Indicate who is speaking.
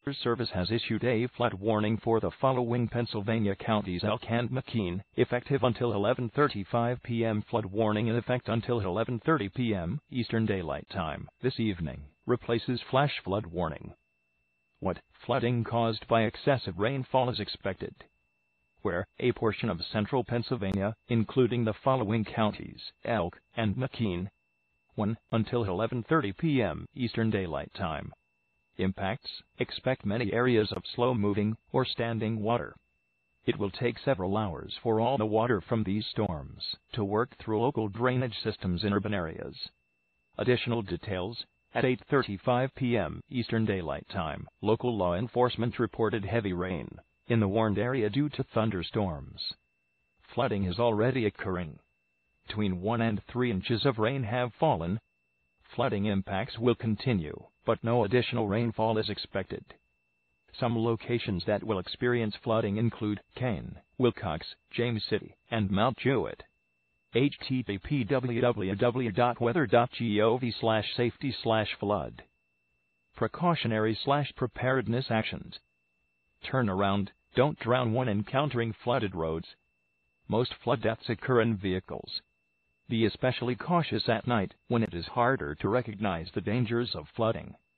Speaker 1: Service has issued a flood warning for the following Pennsylvania counties: Elk and McKean, effective until 11:35 p.m. Flood warning in effect until 11:30 p.m. Eastern Daylight Time this evening, replaces flash flood warning. What flooding caused by excessive rainfall is expected? Where a portion of central Pennsylvania, including the following counties: Elk and McKean. 1. Until 11:30 p.m. Eastern Daylight Time. Impacts: expect many areas of slow-moving or standing water. It will take several hours for all the water from these storms to work through local drainage systems in urban areas. Additional details: at 8:35 p.m. Eastern Daylight Time, local law enforcement reported heavy rain in the warned area due to thunderstorms. Flooding is already occurring. Between 1 and 3 inches of rain have fallen. Flooding impacts will continue, but no additional rainfall is expected. Some locations that will experience flooding include Kane, Wilcox, James City, and Mount Jewett. http://weather.gov/safety/flood. Precautionary/preparedness actions. Turn around, don't drown when encountering flooded roads. Most flood deaths occur in vehicles. Be especially cautious at night when it is harder to recognize the dangers of flooding.